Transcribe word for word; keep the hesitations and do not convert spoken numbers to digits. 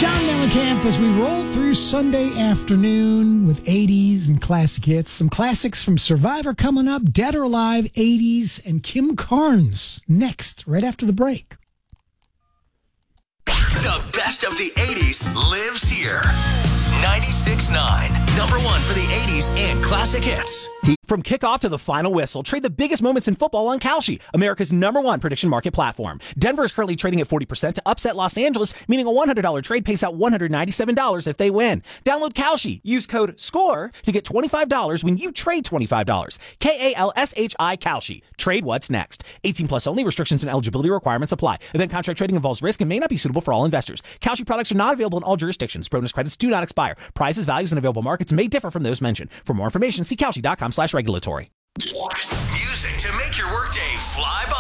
John Mellencamp as we roll through Sunday afternoon with eighties and classic hits. Some classics from Survivor coming up, Dead or Alive, eighties, and Kim Carnes next, right after the break. The best of the eighties lives here. ninety-six point nine, number one for the eighties and classic hits. From kickoff to the final whistle, trade the biggest moments in football on Kalshi, America's number one prediction market platform. Denver is currently trading at forty percent to upset Los Angeles, meaning a one hundred dollars trade pays out one hundred ninety-seven dollars if they win. Download Kalshi. Use code SCORE to get twenty-five dollars when you trade twenty-five dollars. K A L S H I Kalshi. Trade what's next. eighteen plus only. Restrictions and eligibility requirements apply. Event contract trading involves risk and may not be suitable for all investors. Kalshi products are not available in all jurisdictions. Bonus credits do not expire. Prices, values, and available markets may differ from those mentioned. For more information, see Kalshi dot com slash regulatory.